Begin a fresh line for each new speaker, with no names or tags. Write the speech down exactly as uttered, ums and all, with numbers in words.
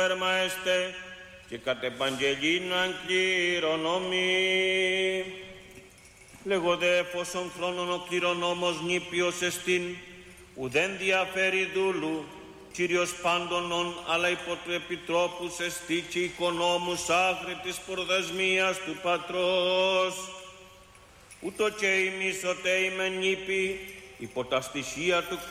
Έρμα έστε και κατ' επαγγελίναν κληρονόμη. Λέγονται εφόσον χρόνον ο κληρονόμος νήπιος εστίν, ουδέν διαφέρει δούλου, Κύριος πάντων, αλλά υπό του επιτρόπους εστί και οικονόμους άχρη της προδεσμίας του Πατρός. Ούτω και ημείς οτε είμαι νήποι, υπό τα στοιχεία του